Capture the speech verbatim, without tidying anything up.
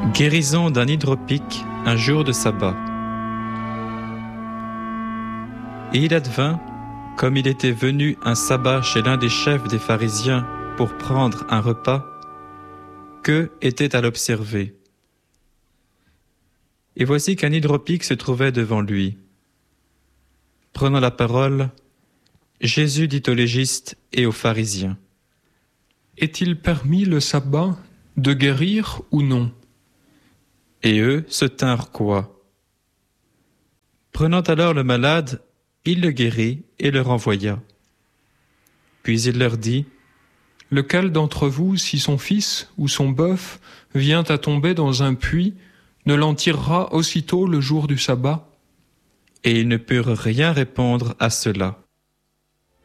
Guérison d'un hydropique un jour de sabbat. Et il advint, comme il était venu un sabbat chez l'un des chefs des pharisiens pour prendre un repas, que était à l'observer. Et voici qu'un hydropique se trouvait devant lui. Prenant la parole, Jésus dit aux légistes et aux pharisiens: Est-il permis le sabbat de guérir ou non? Et eux se tinrent coi. Prenant alors le malade, il le guérit et le renvoya. Puis il leur dit: Lequel d'entre vous, si son fils ou son bœuf vient à tomber dans un puits, ne l'en tirera aussitôt le jour du sabbat? Et ils ne purent rien répondre à cela.